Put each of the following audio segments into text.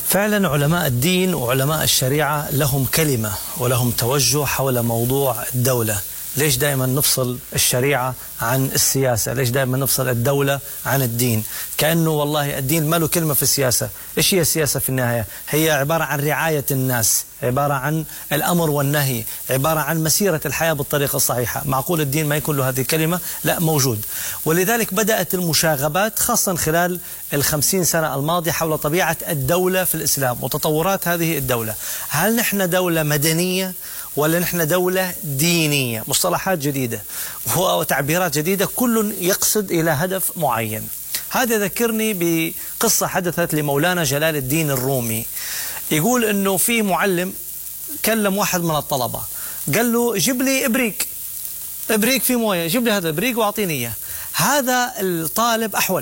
فعلا علماء الدين وعلماء الشريعة لهم كلمة ولهم توجه حول موضوع الدولة. ليش دائما نفصل الشريعة عن السياسة؟ ليش دائما نفصل الدولة عن الدين؟ كأنه والله الدين ما له كلمة في السياسة. إيش هي السياسة في النهاية؟ هي عبارة عن رعاية الناس، عبارة عن الأمر والنهي، عبارة عن مسيرة الحياة بالطريقة الصحيحة. معقول الدين ما يكون له هذه الكلمة؟ لا، موجود. ولذلك بدأت المشاغبات خاصة خلال ال50 سنة الماضية حول طبيعة الدولة في الإسلام وتطورات هذه الدولة. هل نحن دولة مدنية ولا نحن دولة دينية؟ مصطلحات جديدة وتعبيرات جديدة، كل يقصد إلى هدف معين. هذا ذكرني بقصة حدثت لمولانا جلال الدين الرومي. يقول أنه في معلم كلم واحد من الطلبة، قال له جيب لي إبريق في موية، جيب لي هذا الإبريق وأعطيني إياه. هذا الطالب أحول،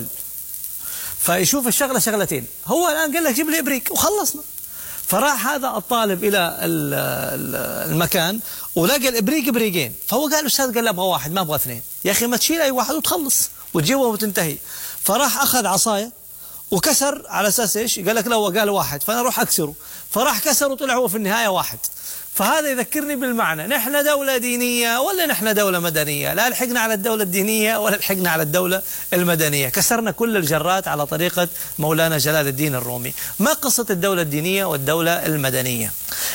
فيشوف الشغلة شغلتين. هو الآن قال لك جيب لي إبريق وخلصنا. فراح هذا الطالب إلى المكان ولقى الإبريق إبريقين، فهو قال أستاذ، قال له أبغى واحد ما أبغى اثنين. يا أخي ما تشيل أي واحد وتخلص وتجيبه وتنتهي. فراح أخذ عصاية وكسر على أساس إيش؟ قال لك لا، هو قال واحد فأنا أروح أكسره. فراح كسر وطلع هو في النهاية واحد. فهذا يذكرني بالمعنى، نحن دولة دينية ولا نحن دولة مدنية؟ لا لحقنا على الدولة الدينية ولا لحقنا على الدولة المدنية، كسرنا كل الجرات على طريقة مولانا جلال الدين الرومي. ما قصة الدولة الدينية والدولة المدنية؟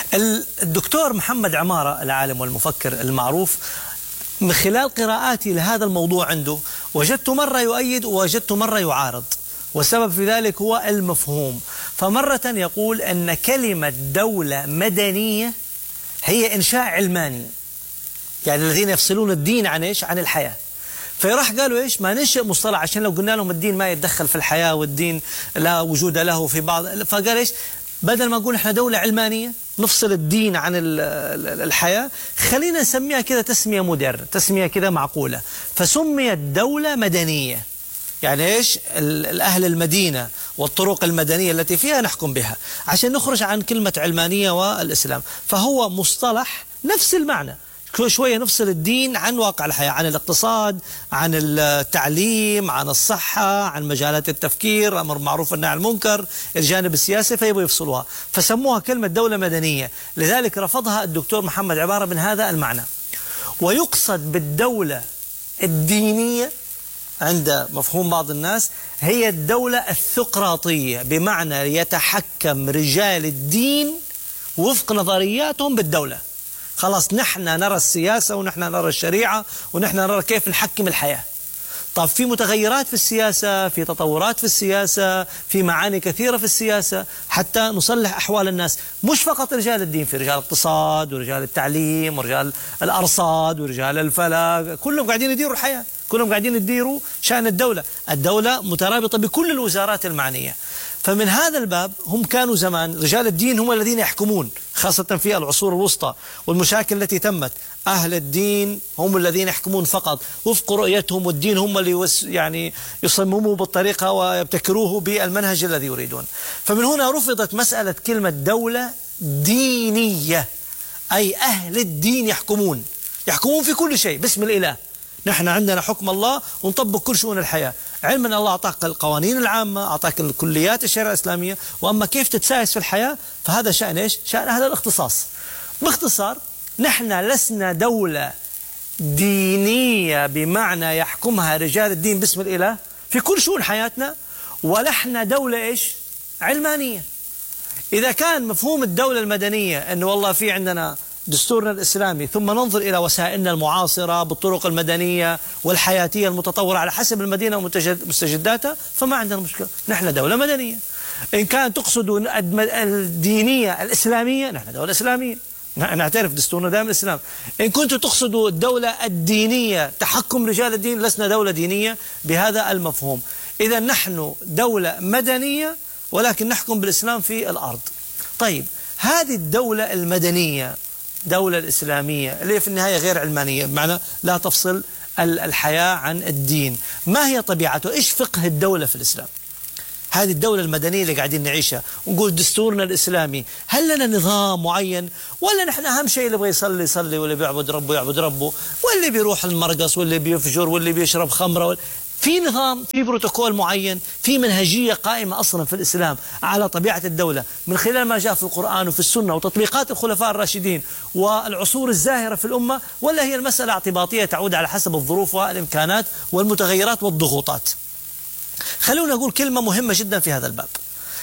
الدكتور محمد عمارة العالم والمفكر المعروف، من خلال قراءاتي لهذا الموضوع عنده وجدت مرة يؤيد ووجدت مرة يعارض، والسبب في ذلك هو المفهوم. فمرة يقول أن كلمة دولة مدنية هي إنشاء علماني، يعني الذين يفصلون الدين عن إيش؟ عن الحياة. فراح قالوا إيش؟ ما ننشئ مصطلح، عشان لو قلنا لهم الدين ما يتدخل في الحياة والدين لا وجود له في بعض، فقال إيش؟ بدل ما نقول إحنا دولة علمانية نفصل الدين عن الحياة، خلينا نسميها كذا تسمية مودرن، تسمية كذا معقولة. فسميت دولة مدنية، يعني إيش؟ الأهل المدينة والطرق المدنية التي فيها نحكم بها، عشان نخرج عن كلمة علمانية والإسلام. فهو مصطلح نفس المعنى، كل شوية نفصل الدين عن واقع الحياة، عن الاقتصاد، عن التعليم، عن الصحة، عن مجالات التفكير، أمر معروف والنهي عن المنكر، الجانب السياسي، فيبغوا يفصلوها، فسموها كلمة دولة مدنية. لذلك رفضها الدكتور محمد عمارة من هذا المعنى. ويقصد بالدولة الدينية عند مفهوم بعض الناس هي الدولة الثقراطية، بمعنى يتحكم رجال الدين وفق نظرياتهم بالدولة. خلاص نحن نرى السياسة ونحن نرى الشريعة ونحن نرى كيف نحكم الحياة. طب في متغيرات في السياسة، في تطورات في السياسة، في معاني كثيرة في السياسة حتى نصلح أحوال الناس. مش فقط رجال الدين، في رجال الاقتصاد ورجال التعليم ورجال الأرصاد ورجال الفلك، كلهم قاعدين يديروا الحياة، كلهم قاعدين يديروا شأن الدولة. الدولة مترابطة بكل الوزارات المعنية. فمن هذا الباب هم كانوا زمان رجال الدين هم الذين يحكمون، خاصة في العصور الوسطى والمشاكل التي تمت. أهل الدين هم الذين يحكمون فقط وفق رؤيتهم، والدين هم اللي يعني يصمموا بالطريقة ويبتكروه بالمنهج الذي يريدون. فمن هنا رفضت مسألة كلمة دولة دينية، أي أهل الدين يحكمون في كل شيء باسم الإله. نحن عندنا حكم الله ونطبق كل شؤون الحياة. علما أن الله أعطاك القوانين العامة، أعطاك الكليات الشريعة الإسلامية، وأما كيف تتسايس في الحياة فهذا شأن إيش؟ شأن أهل الاختصاص. باختصار نحن لسنا دولة دينية بمعنى يحكمها رجال الدين باسم الإله في كل شؤون حياتنا، ونحن دولة إيش؟ علمانية. إذا كان مفهوم الدولة المدنية أنه والله في عندنا دستورنا الإسلامي، ثم ننظر إلى وسائلنا المعاصرة بالطرق المدنية والحياتية المتطورة على حسب المدينة ومستجداتها، فما عندنا مشكلة، نحن دولة مدنية. إن كان تقصد الدينية الإسلامية، نحن دولة إسلامية، نعترف دستورنا دائما الإسلام. إن كنتم تقصدوا الدولة الدينية تحكم رجال الدين، لسنا دولة دينية بهذا المفهوم. إذا نحن دولة مدنية ولكن نحكم بالإسلام في الأرض. طيب هذه الدولة المدنية، دولة الإسلامية اللي في النهاية غير علمانية، بمعنى لا تفصل الحياة عن الدين، ما هي طبيعته؟ إيش فقه الدولة في الإسلام؟ هذه الدولة المدنية اللي قاعدين نعيشها ونقول دستورنا الإسلامي، هل لنا نظام معين ولا نحن أهم شيء اللي يبغى يصلي يصلي، واللي بيعبد ربه يعبد ربه، واللي بيروح المرقص واللي بيفجر واللي بيشرب خمرة في نظام، في بروتوكول معين، في منهجية قائمة أصلا في الإسلام على طبيعة الدولة من خلال ما جاء في القرآن وفي السنة وتطبيقات الخلفاء الراشدين والعصور الزاهرة في الأمة، ولا هي المسألة اعتباطية تعود على حسب الظروف والإمكانات والمتغيرات والضغوطات؟ خلونا نقول كلمة مهمة جدا في هذا الباب.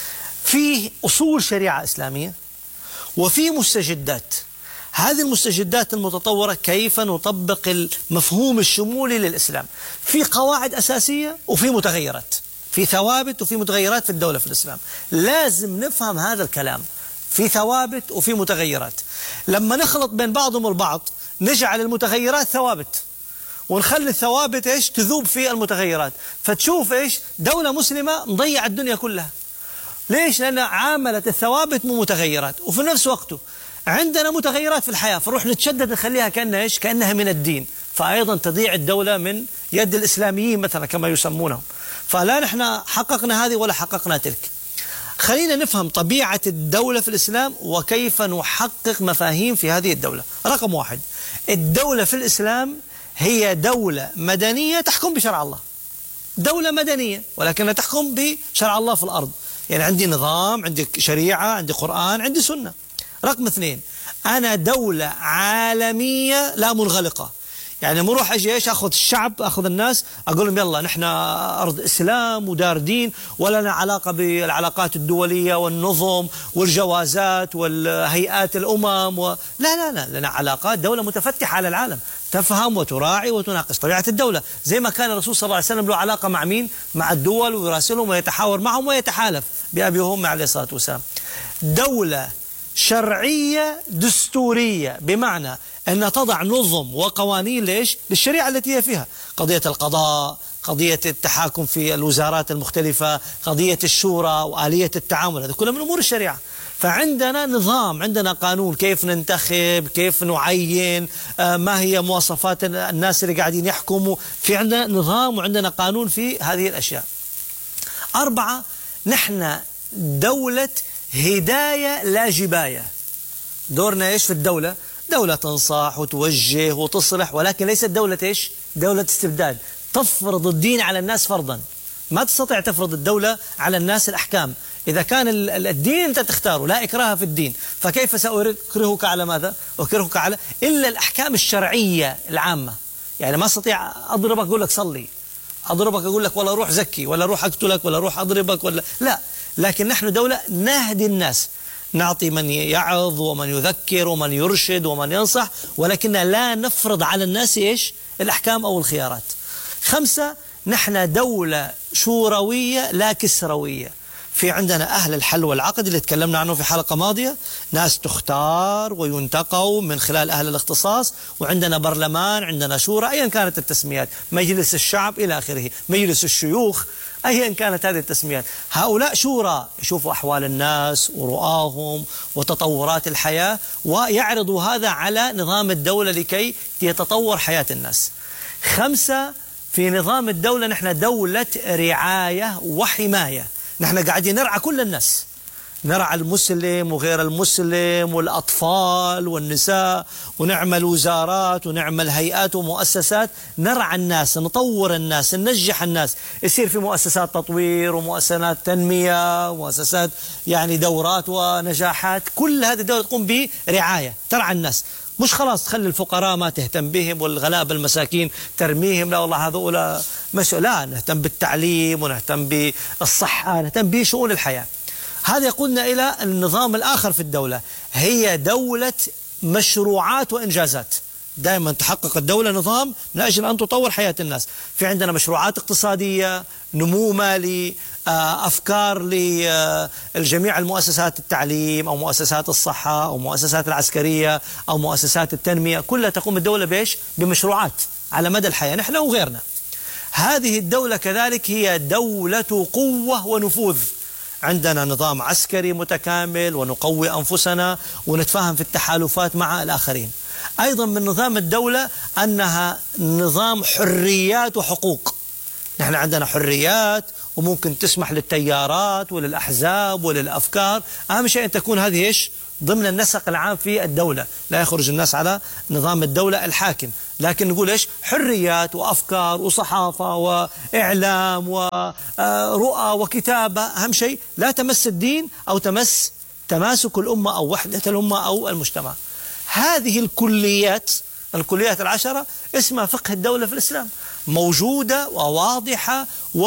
في أصول شريعة إسلامية وفي مستجدات. هذه المستجدات المتطورة كيف نطبق المفهوم الشمولي للإسلام؟ في قواعد أساسية وفي متغيرات، في ثوابت وفي متغيرات في الدولة في الإسلام. لازم نفهم هذا الكلام، في ثوابت وفي متغيرات. لما نخلط بين بعضهم البعض نجعل المتغيرات ثوابت ونخلي الثوابت إيش تذوب في المتغيرات، فتشوف إيش دولة مسلمة مضيعة الدنيا كلها. ليش؟ لأن عاملت الثوابت مو متغيرات، وفي نفس وقته عندنا متغيرات في الحياة، فنروح نتشدد نخليها كأنها إيش؟ كأنها من الدين، فأيضا تضيع الدولة من يد الإسلاميين مثلا كما يسمونهم. فلا نحن حققنا هذه ولا حققنا تلك. خلينا نفهم طبيعة الدولة في الإسلام وكيف نحقق مفاهيم في هذه الدولة. رقم واحد، الدولة في الإسلام هي دولة مدنية تحكم بشرع الله. دولة مدنية ولكنها تحكم بشرع الله في الأرض، يعني عندي نظام، عندي شريعة، عندي قرآن، عندي سنة. رقم اثنين، أنا دولة عالمية لا منغلقة، يعني مو اروح اجي ايش اخذ الشعب، اخذ الناس اقول لهم يلا نحن ارض اسلام ودار دين ولا لنا علاقه بالعلاقات الدوليه والنظم والجوازات والهيئات الامم لا لا لا، لنا علاقات، دوله متفتحه على العالم، تفهم وتراعي وتناقش طبيعه الدوله، زي ما كان الرسول صلى الله عليه وسلم له علاقه مع مين؟ مع الدول، ويراسلهم ويتحاور معهم ويتحالف بأبي وأمي عليه الصلاه والسلام. دوله شرعيه دستوريه، بمعنى أنها تضع نظم وقوانين ليش؟ للشريعة التي هي فيها، قضية القضاء، قضية التحاكم في الوزارات المختلفة، قضية الشورى وآلية التعامل، هذا كله من أمور الشريعة. فعندنا نظام، عندنا قانون كيف ننتخب، كيف نعين، ما هي مواصفات الناس اللي قاعدين يحكموا، في عندنا نظام وعندنا قانون في هذه الأشياء. أربعة، نحن دولة هداية لا جباية. دورنا إيش في الدولة؟ دولة تنصح وتوجه وتصلح، ولكن ليست دولة إيش؟ دولة استبداد تفرض الدين على الناس فرضا. ما تستطيع تفرض الدولة على الناس الأحكام. إذا كان الدين أنت تختاره، لا إكراه في الدين، فكيف سأكرهك على ماذا؟ أكرهك على إلا الأحكام الشرعية العامة. يعني ما استطيع أضربك أقول لك صلي، أضربك أقول لك ولا روح زكي، ولا روح أقتلك، ولا روح أضربك، ولا لا. لكن نحن دولة نهدي الناس، نعطي من يعظ ومن يذكر ومن يرشد ومن ينصح، ولكن لا نفرض على الناس إيش؟ الأحكام أو الخيارات. خمسة، نحن دولة شوروية لا كسروية. في عندنا أهل الحل والعقد اللي تكلمنا عنه في حلقة ماضية، ناس تختار وينتقوا من خلال أهل الاختصاص، وعندنا برلمان، عندنا شورى، أيا كانت التسميات، مجلس الشعب إلى آخره، مجلس الشيوخ، أيا كانت هذه التسميات. هؤلاء شورى يشوفوا أحوال الناس ورؤاهم وتطورات الحياة، ويعرضوا هذا على نظام الدولة لكي يتطور حياة الناس. خمسة، في نظام الدولة نحن دولة رعاية وحماية، نحن قاعدين نرعى كل الناس، نرعى المسلم وغير المسلم والأطفال والنساء، ونعمل وزارات ونعمل هيئات ومؤسسات، نرعى الناس، نطور الناس، ننجح الناس، يصير في مؤسسات تطوير ومؤسسات تنمية ومؤسسات يعني دورات ونجاحات، كل هذه الدولة تقوم برعاية، ترعى الناس، مش خلاص تخلي الفقراء ما تهتم بهم والغلابة المساكين ترميهم، لا والله هذول مش، لا، نهتم بالتعليم ونهتم بالصحة، نهتم بشؤون الحياة. هذا يقودنا إلى النظام الآخر في الدولة، هي دولة مشروعات وإنجازات. دائما تحقق الدولة نظام من أجل أن تطور حياة الناس. في عندنا مشروعات اقتصادية، نمو مالي، أفكار للجميع المؤسسات التعليم أو مؤسسات الصحة أو مؤسسات العسكرية أو مؤسسات التنمية، كلها تقوم الدولة بإيش؟ بمشروعات على مدى الحياة، نحن وغيرنا. هذه الدولة كذلك هي دولة قوة ونفوذ، عندنا نظام عسكري متكامل ونقوي أنفسنا ونتفاهم في التحالفات مع الآخرين. أيضا من نظام الدولة أنها نظام حريات وحقوق، نحن عندنا حريات وممكن تسمح للتيارات وللأحزاب وللأفكار، أهم شيء أن تكون هذه إيش؟ ضمن النسق العام في الدولة، لا يخرج الناس على نظام الدولة الحاكم. لكن نقول إيش؟ حريات وأفكار وصحافة وإعلام ورؤى وكتابة، أهم شيء لا تمس الدين أو تمس تماسك الأمة أو وحدة الأمة أو المجتمع. هذه الكليات العشرة اسمها فقه الدولة في الإسلام، موجودة وواضحة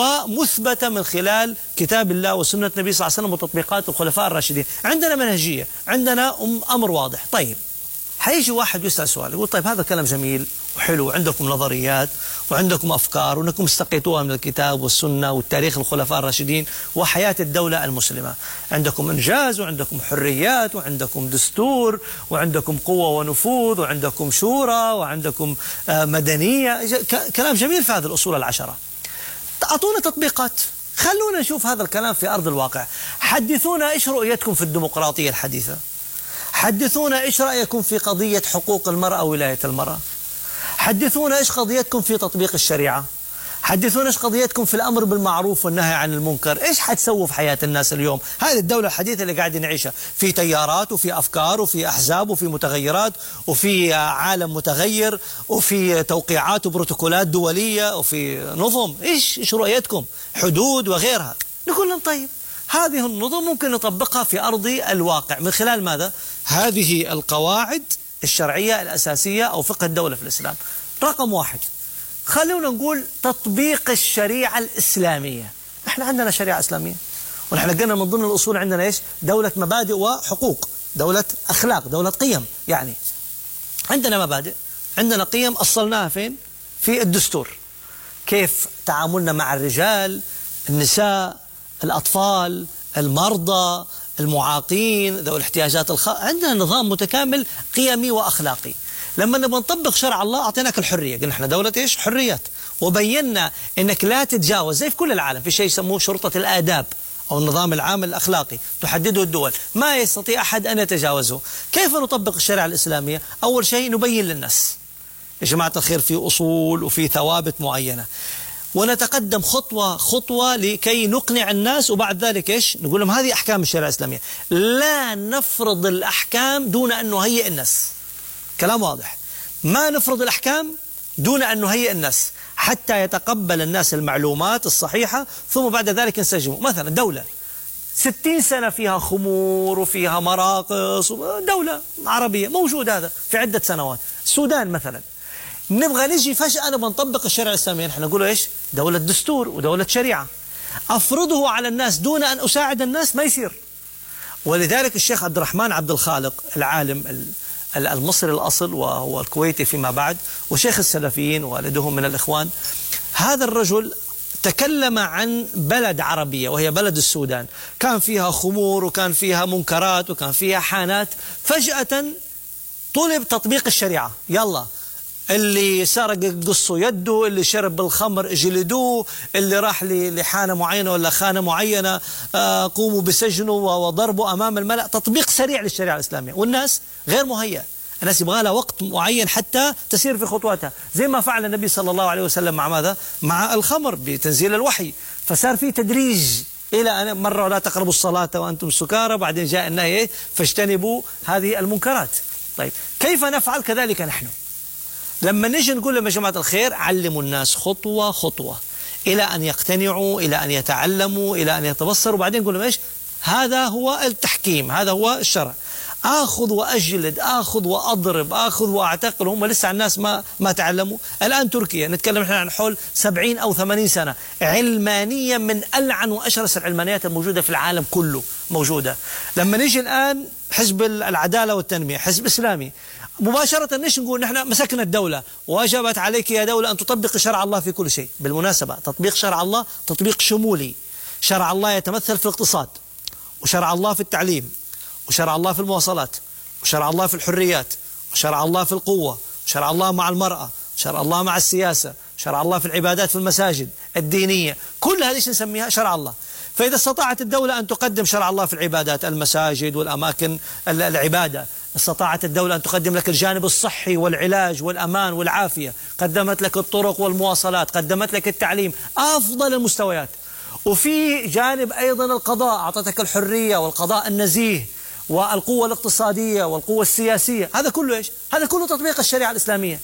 ومثبتة من خلال كتاب الله وسنة النبي صلى الله عليه وسلم وتطبيقات الخلفاء الراشدين. عندنا منهجية، عندنا أمر واضح. طيب حيجي واحد يسأل سؤال يقول طيب هذا كلام جميل وحلو، عندكم نظريات وعندكم أفكار وأنكم استقيتوها من الكتاب والسنة والتاريخ الخلفاء الراشدين وحياة الدولة المسلمة، عندكم إنجاز وعندكم حريات وعندكم دستور وعندكم قوة ونفوذ وعندكم شورى وعندكم مدنية، كلام جميل في هذه الأصول العشرة. أعطونا تطبيقات، خلونا نشوف هذا الكلام في أرض الواقع. حدثونا إيش رؤيتكم في الديمقراطية الحديثة، حدثونا إيش رأيكم في قضية حقوق المرأة وولاية المرأة، حدثونا إيش قضيتكم في تطبيق الشريعة، حدثونا إيش قضيتكم في الأمر بالمعروف والنهي عن المنكر، إيش حتسووا في حياة الناس اليوم؟ هذه الدولة الحديثة اللي قاعدين نعيشها في تيارات وفي أفكار وفي أحزاب وفي متغيرات وفي عالم متغير وفي توقيعات وبروتوكولات دولية وفي نظم. إيش رؤيتكم؟ حدود وغيرها. نقول لهم طيب هذه النظم ممكن نطبقها في أرض الواقع من خلال ماذا؟ هذه القواعد الشرعية الأساسية أو فقه الدولة في الإسلام. رقم واحد، خلونا نقول تطبيق الشريعة الإسلامية. احنا عندنا شريعة إسلامية ونحن قلنا من ضمن الأصول عندنا إيش؟ دولة مبادئ وحقوق، دولة أخلاق، دولة قيم. يعني عندنا مبادئ، عندنا قيم أصلناها فين؟ في الدستور. كيف تعاملنا مع الرجال، النساء، الأطفال، المرضى، المعاقين، ذوي الاحتياجات الخاصة. عندنا نظام متكامل قيمي وأخلاقي. لما نبغى نطبق شرع الله أعطيناك الحرية، قلنا احنا دولة إيش؟ حريات، وبينا إنك لا تتجاوز، زي في كل العالم في شيء يسموه شرطة الآداب أو النظام العام الأخلاقي تحدده الدول، ما يستطيع أحد أن يتجاوزه. كيف نطبق الشريعة الإسلامية؟ أول شيء نبين للناس يا جماعة الخير في أصول وفي ثوابت معينة، ونتقدم خطوة خطوة لكي نقنع الناس، وبعد ذلك إيش؟ نقول لهم هذه أحكام الشريعة الإسلامية. لا نفرض الأحكام دون أن نهيئ الناس. كلام واضح، ما نفرض الأحكام دون أن نهيئ الناس حتى يتقبل الناس المعلومات الصحيحة، ثم بعد ذلك نسجمه. مثلا دولة 60 سنة فيها خمور وفيها مراقص، دولة عربية موجود هذا في عدة سنوات. السودان مثلا، نبغى نجي فجأة نبغى نطبق الشريعة الإسلامية، نحن نقول إيش؟ دولة دستور ودولة شريعة. أفرضه على الناس دون أن أساعد الناس ما يصير. ولذلك الشيخ عبد الرحمن عبد الخالق العالم المصري الأصل وهو الكويتي فيما بعد وشيخ السلفيين والده من الإخوان، هذا الرجل تكلم عن بلد عربية وهي بلد السودان، كان فيها خمور وكان فيها منكرات وكان فيها حانات. فجأة طلب تطبيق الشريعة، يلا اللي سرق قصوا يده، اللي شرب الخمر جلدوه، اللي راح لحانة معينة ولا خانة معينة قوموا بسجنه وضربه أمام الملأ. تطبيق سريع للشريعة الإسلامية، والناس غير مهيئة، الناس يبغى لها وقت معين حتى تسير في خطواتها، زي ما فعل النبي صلى الله عليه وسلم مع ماذا؟ مع الخمر بتنزيل الوحي، فصار في تدريج إلى أن مرة لا تقربوا الصلاة وأنتم سكارى، بعدين جاء النهي فاجتنبوا هذه المنكرات. طيب كيف نفعل كذلك نحن؟ لما نجي نقول لهم يا جماعة الخير علموا الناس خطوة خطوة إلى أن يقتنعوا، إلى أن يتعلموا، إلى أن يتبصروا، وبعدين نقول لهم إيش؟ هذا هو التحكيم، هذا هو الشرع. آخذ وأجلد، آخذ وأضرب، آخذ وأعتقل، هم لسه الناس ما تعلموا. الآن تركيا نتكلم احنا عن حول 70 أو 80 سنة علمانية من ألعن وأشرس العلمانيات الموجودة في العالم كله موجودة. لما نيجي الآن حزب العدالة والتنمية، حزب إسلامي، مباشرة نيش نقول نحن مسكنا الدولة، وجبت عليك يا دولة أن تطبق شرع الله في كل شيء. بالمناسبة تطبيق شرع الله تطبيق شمولي، شرع الله يتمثل في الاقتصاد، وشرع الله في التعليم، وشرع الله في المواصلات، وشرع الله في الحريات، وشرع الله في القوة، وشرع الله مع المرأة، وشرع الله مع السياسة، وشرع الله في العبادات في المساجد الدينية، كل هذه نسميها شرع الله. فإذا استطاعت الدولة أن تقدم شرع الله في العبادات، المساجد والأماكن العبادة، استطاعت الدولة أن تقدم لك الجانب الصحي والعلاج والأمان والعافية، قدمت لك الطرق والمواصلات، قدمت لك التعليم، أفضل المستويات. وفي جانب أيضا القضاء، أعطتك الحرية والقضاء النزيه والقوة الاقتصادية والقوة السياسية. هذا كله إيش؟ هذا كله تطبيق الشريعة الإسلامية.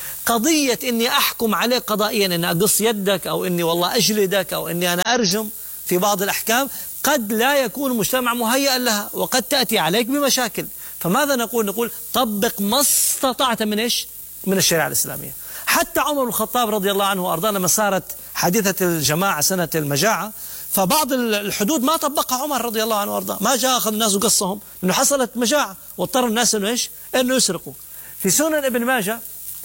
قضية إني أحكم عليك قضائيا، إني أقص يدك أو إني والله أجلدك أو إني أنا أرجم في بعض الأحكام، قد لا يكون المجتمع مهيئا لها وقد تأتي عليك بمشاكل. فماذا نقول؟ نقول طبق ما استطعت من إيش؟ من الشريعة الإسلامية. حتى عمر بن الخطاب رضي الله عنه وأرضاه لما صارت حادثة الجماعة سنة المجاعة، فبعض الحدود ما طبقها عمر رضي الله عنه وأرضاه، ما جاء أخذ الناس وقصهم، إنه حصلت مجاعة واضطر الناس إنه إيش؟ إنه يسرقوا. في سنن ابن ماجه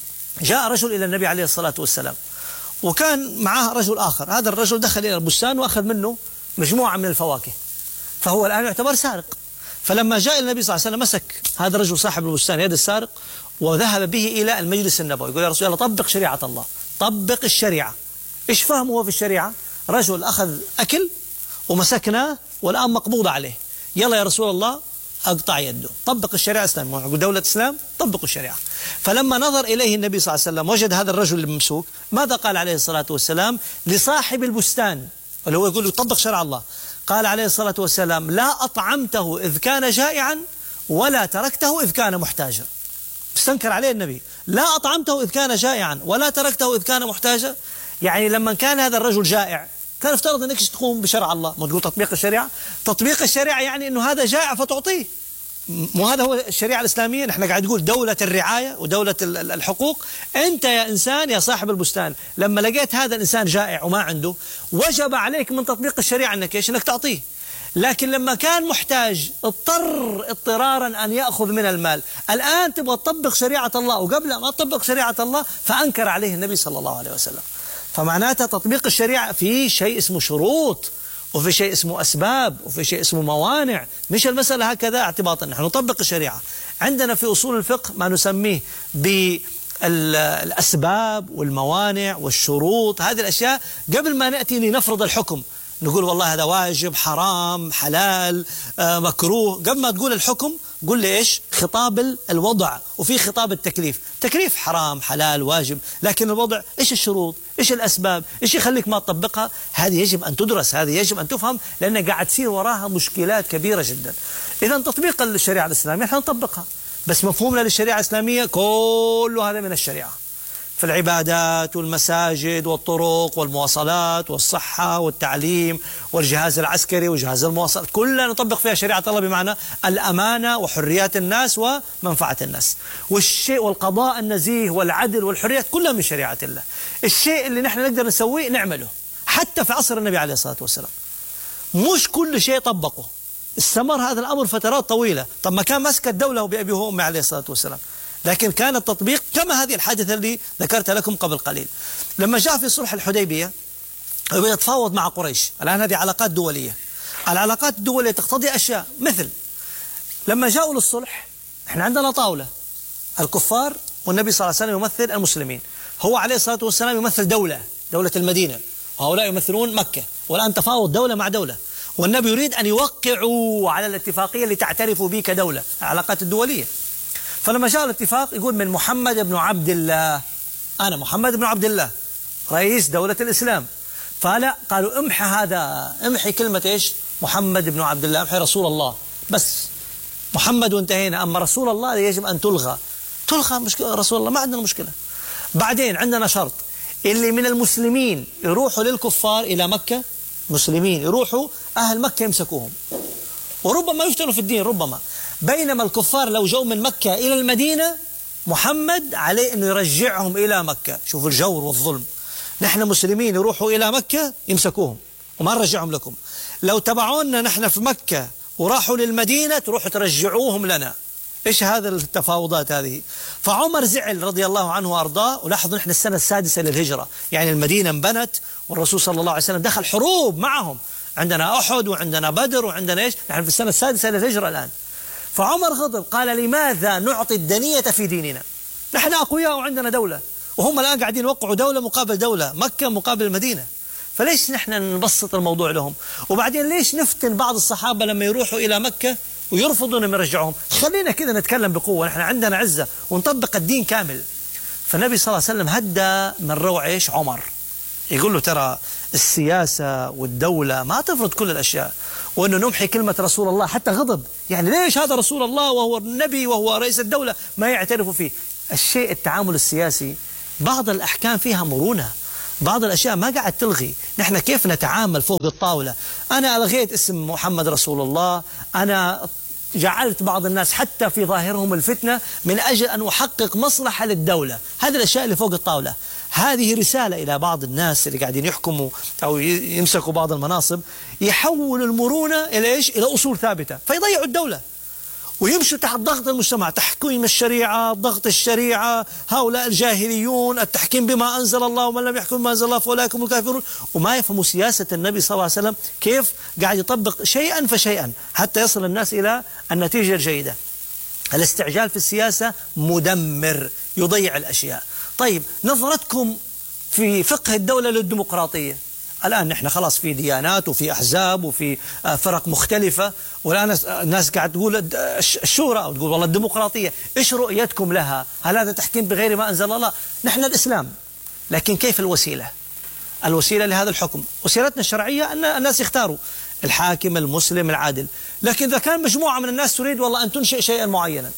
جاء رجل إلى النبي عليه الصلاة والسلام وكان معه رجل آخر، هذا الرجل دخل إلى البستان وأخذ منه مجموعة من الفواكه، فهو الآن يعتبر سارق. فلما جاء النبي صلى الله عليه وسلم مسك هذا الرجل صاحب البستان يد السارق وذهب به إلى المجلس النبوي، يقول يا رسول الله طبق شريعة الله، طبق الشريعة. إيش فهمه هو في الشريعة؟ رجل أخذ أكل ومسكناه والآن مقبوض عليه، يلا يا رسول الله أقطع يده، طبق الشريعة الإسلامية، دولة إسلام طبقوا الشريعة. فلما نظر إليه النبي صلى الله عليه وسلم وجد هذا الرجل الممسوك، ماذا قال عليه الصلاة والسلام لصاحب البستان اللي هو يقول له طبق شرع الله؟ قال عليه الصلاة والسلام لا أطعمته إذ كان جائعا ولا تركته إذ كان محتاجا. استنكر عليه النبي، لا أطعمته إذ كان جائعا ولا تركته إذ كان محتاجا. يعني لما كان هذا الرجل جائع كان افترض انك تقوم بشرع الله، ما تقول تطبيق الشريعة. تطبيق الشريعة يعني انه هذا جائع فتعطيه، مو هذا هو الشريعة الإسلامية؟ نحن قاعد نقول دولة الرعاية ودولة الحقوق. أنت يا إنسان يا صاحب البستان لما لقيت هذا الإنسان جائع وما عنده، وجب عليك من تطبيق الشريعة أنك إيش؟ أنك تعطيه. لكن لما كان محتاج اضطر اضطرارا أن يأخذ من المال، الآن تبغى تطبق شريعة الله وقبل ما تطبق شريعة الله فأنكر عليه النبي صلى الله عليه وسلم. فمعناتها تطبيق الشريعة في شيء اسمه شروط، وفي شيء اسمه أسباب، وفي شيء اسمه موانع، مش المسألة هكذا اعتباطا. نحن نطبق الشريعة. عندنا في أصول الفقه ما نسميه بالأسباب والموانع والشروط، هذه الأشياء قبل ما نأتي لنفرض الحكم نقول والله هذا واجب حرام حلال مكروه. قبل ما تقول الحكم قل لي إيش؟ خطاب الوضع وفي خطاب التكليف. تكليف حرام حلال واجب، لكن الوضع إيش الشروط؟ إيش الأسباب؟ إيش يخليك ما تطبقها؟ هذه يجب أن تدرس، هذه يجب أن تفهم، لأن قاعد تصير وراها مشكلات كبيرة جدا. إذا تطبيق الشريعة الإسلامية نحن نطبقها، بس مفهومنا للشريعة الإسلامية كل هذا من الشريعة، في العبادات والمساجد والطرق والمواصلات والصحة والتعليم والجهاز العسكري وجهاز المواصلات، كلها نطبق فيها شريعة الله بمعنى الأمانة وحريات الناس ومنفعة الناس، والشيء والقضاء النزيه والعدل والحريات كلها من شريعة الله. الشيء اللي نحن نقدر نسويه نعمله. حتى في عصر النبي عليه الصلاة والسلام مش كل شيء طبقه، استمر هذا الأمر فترات طويلة. طب ما كان مسك الدولة بأبيه وأمه عليه الصلاة والسلام، لكن كان التطبيق كما هذه الحادثة اللي ذكرت لكم قبل قليل. لما جاء في صلح الحديبية يتفاوض مع قريش، الآن هذه علاقات دولية. العلاقات الدولية تقتضي أشياء، مثل لما جاءوا للصلح احنا عندنا طاولة، الكفار والنبي صلى الله عليه وسلم يمثل المسلمين، هو عليه الصلاة والسلام يمثل دولة المدينة، وهؤلاء يمثلون مكة، والآن تفاوض دولة مع دولة، والنبي يريد أن يوقعوا على الاتفاقية اللي تعترفوا به كدولة، العلاقات الدولية. فلما جاء الاتفاق يقول من محمد بن عبد الله، أنا محمد بن عبد الله رئيس دولة الإسلام. فلا قالوا امحي هذا، امحي كلمة إيش؟ محمد بن عبد الله، امحي رسول الله، بس محمد وانتهينا. أما رسول الله يجب أن تلغى مشكلة، رسول الله ما عندنا مشكلة. بعدين عندنا شرط، اللي من المسلمين يروحوا للكفار إلى مكة، مسلمين يروحوا أهل مكة يمسكوهم، وربما يفتنوا في الدين ربما. بينما الكفار لو جاءوا من مكة إلى المدينة محمد عليه أنه يرجعهم إلى مكة. شوفوا الجور والظلم. نحن مسلمين يروحوا إلى مكة يمسكوهم وما نرجعهم لكم، لو تبعونا نحن في مكة وراحوا للمدينة تروحوا ترجعوهم لنا. إيش هذا التفاوضات هذه؟ فعمر زعل رضي الله عنه وأرضاه. ولاحظوا نحن السنة السادسة للهجرة، يعني المدينة انبنت والرسول صلى الله عليه وسلم دخل حروب معهم، عندنا أحد وعندنا بدر وعندنا إيش، نحن في السنة السادسة للهجرة الآن. فعمر غضب قال لماذا نعطي الدنية في ديننا؟ نحن أقوياء وعندنا دولة، وهم الآن قاعدين يوقعوا دولة مقابل دولة، مكة مقابل المدينة. فليش نحن نبسط الموضوع لهم؟ وبعدين ليش نفتن بعض الصحابة لما يروحوا إلى مكة ويرفضوا أن يرجعوهم؟ خلينا كذا نتكلم بقوة، نحن عندنا عزة ونطبق الدين كامل. فالنبي صلى الله عليه وسلم هدى من روع إيش؟ عمر، يقول له ترى السياسة والدولة ما تفرض كل الأشياء، وأنه نمحي كلمة رسول الله. حتى غضب، يعني ليش هذا رسول الله وهو النبي وهو رئيس الدولة ما يعترفوا فيه؟ الشيء التعامل السياسي بعض الأحكام فيها مرونة، بعض الأشياء ما قاعد تلغي. نحن كيف نتعامل فوق الطاولة؟ أنا ألغيت اسم محمد رسول الله، أنا جعلت بعض الناس حتى في ظاهرهم الفتنة من أجل أن أحقق مصلحة للدولة. هذه الأشياء اللي فوق الطاولة. هذه رسالة إلى بعض الناس اللي قاعدين يحكموا أو يمسكوا بعض المناصب، يحولوا المرونة إلى إيش؟ إلى أصول ثابتة، فيضيعوا الدولة ويمشوا تحت ضغط المجتمع، تحكيم الشريعة، ضغط الشريعة، هؤلاء الجاهليون، التحكيم بما أنزل الله، ومن لم يحكم بما أنزل الله فأولئك هم الكافرون. وما يفهموا سياسة النبي صلى الله عليه وسلم كيف قاعد يطبق شيئا فشيئا حتى يصل الناس إلى النتيجة الجيدة. الاستعجال في السياسة مدمر، يضيع الأشياء. طيب نظرتكم في فقه الدولة للديمقراطية. الآن نحن خلاص في ديانات وفي أحزاب وفي فرق مختلفة، والآن الناس قاعد تقول الشورى أو تقول والله الديمقراطية. إيش رؤيتكم لها؟ هل هذا تحكيم بغير ما أنزل الله؟ نحن الإسلام، لكن كيف الوسيلة؟ الوسيلة لهذا الحكم وسيلتنا الشرعية أن الناس يختاروا الحاكم المسلم العادل. لكن إذا كان مجموعة من الناس تريد والله أن تنشئ شيئا معينا،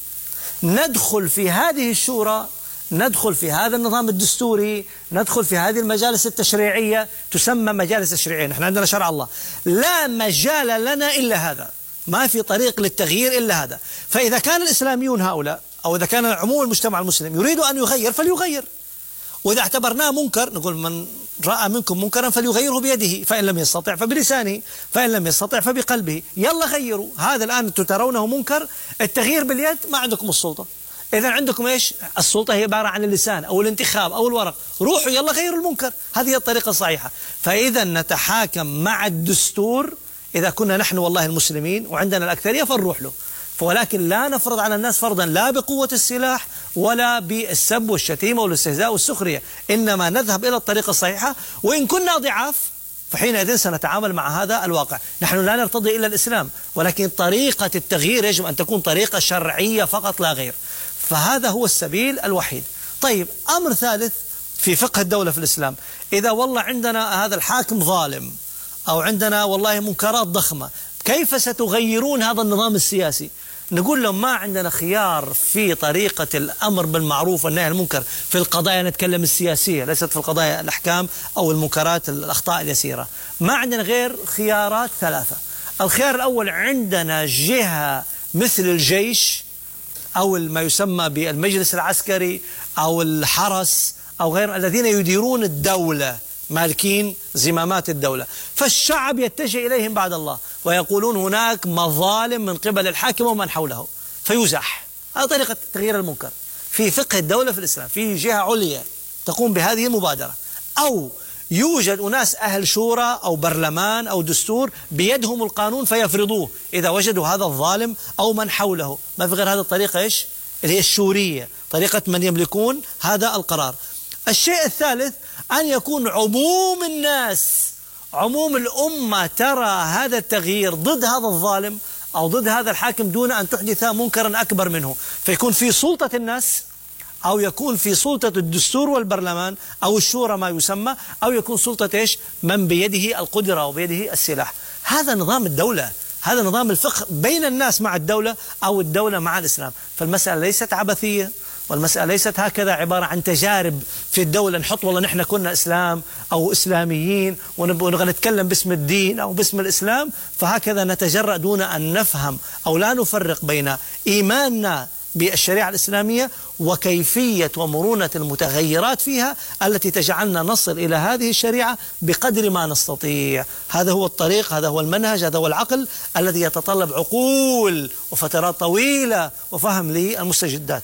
ندخل في هذه الشورى، ندخل في هذا النظام الدستوري، ندخل في هذه المجالس التشريعية، تسمى مجالس تشريعية. نحن عندنا شرع الله، لا مجال لنا إلا هذا، ما في طريق للتغيير إلا هذا. فإذا كان الإسلاميون هؤلاء أو إذا كان عموم المجتمع المسلم يريد أن يغير فليغير، وإذا اعتبرناه منكر نقول من رأى منكم منكرا فليغيره بيده، فإن لم يستطع فبلسانه، فإن لم يستطع فبقلبه. يلا غيروا هذا. الآن أنتم ترونه منكر، التغيير باليد، ما عندكم السلطة. إذا عندكم إيش؟ السلطة هي عبارة عن اللسان أو الانتخاب أو الورق. روحوا يلا غيروا المنكر، هذه هي الطريقة الصحيحة. فإذا نتحاكم مع الدستور إذا كنا نحن والله المسلمين وعندنا الأكثرية فنروح له، ولكن لا نفرض على الناس فرضا لا بقوة السلاح ولا بالسب والشتيمة والاستهزاء والسخرية، إنما نذهب إلى الطريقة الصحيحة. وإن كنا ضعاف فحينئذ سنتعامل مع هذا الواقع. نحن لا نرتضي إلا الإسلام، ولكن طريقة التغيير يجب أن تكون طريقة شرعية فقط لا غير. فهذا هو السبيل الوحيد. طيب أمر ثالث في فقه الدولة في الإسلام، إذا والله عندنا هذا الحاكم ظالم أو عندنا والله منكرات ضخمة، كيف ستغيرون هذا النظام السياسي؟ نقول لهم ما عندنا خيار في طريقة الأمر بالمعروف والنهي عن المنكر في القضايا، نتكلم السياسية ليست في القضايا الأحكام أو المنكرات الأخطاء اليسيرة. ما عندنا غير خيارات ثلاثة. الخيار الأول، عندنا جهة مثل الجيش أو ما يسمى بالمجلس العسكري أو الحرس أو غير، الذين يديرون الدولة، مالكين زمامات الدولة، فالشعب يتجه إليهم بعد الله ويقولون هناك مظالم من قبل الحاكم ومن حوله فيزاح. هذه طريقة تغيير المنكر في فقه الدولة في الإسلام. في جهة عليا تقوم بهذه المبادرة، أو يوجد أناس أهل شورى أو برلمان أو دستور بيدهم القانون فيفرضوه إذا وجدوا هذا الظالم أو من حوله. ما في غير هذه الطريقة إيش؟ اللي هي الشورية، طريقة من يملكون هذا القرار. الشيء الثالث أن يكون عموم الناس، عموم الأمة ترى هذا التغيير ضد هذا الظالم أو ضد هذا الحاكم دون أن تحدث منكرا أكبر منه، فيكون في سلطة الناس أو يكون في سلطة الدستور والبرلمان أو الشورى ما يسمى، أو يكون سلطة إيش؟ من بيده القدرة وبيده السلاح. هذا نظام الدولة، هذا نظام الفقه بين الناس مع الدولة أو الدولة مع الإسلام. فالمسألة ليست عبثية، والمسألة ليست هكذا عبارة عن تجارب في الدولة نحط والله نحن كنا إسلام أو إسلاميين ونبغى نتكلم باسم الدين أو باسم الإسلام، فهكذا نتجرأ دون أن نفهم أو لا نفرق بين إيماننا بالشريعة الإسلامية وكيفية ومرونة المتغيرات فيها التي تجعلنا نصل إلى هذه الشريعة بقدر ما نستطيع. هذا هو الطريق، هذا هو المنهج، هذا هو العقل الذي يتطلب عقول وفترات طويلة وفهم للمستجدات.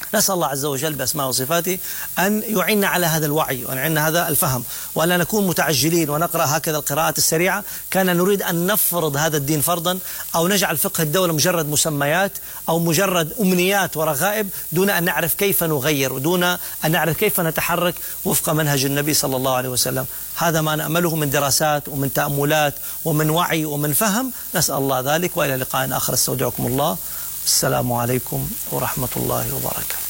نسأل الله عز وجل بأسماء وصفاته أن يعيننا على هذا الوعي وأن يعيننا هذا الفهم، وأن نكون متعجلين ونقرأ هكذا القراءات السريعة. كان نريد أن نفرض هذا الدين فرضا، أو نجعل فقه الدولة مجرد مسميات أو مجرد أمنيات ورغائب، دون أن نعرف كيف نغير ودون أن نعرف كيف نتحرك وفق منهج النبي صلى الله عليه وسلم. هذا ما نأمله من دراسات ومن تأملات ومن وعي ومن فهم. نسأل الله ذلك، وإلى لقاء آخر استودعكم الله. السلام عليكم ورحمة الله وبركاته.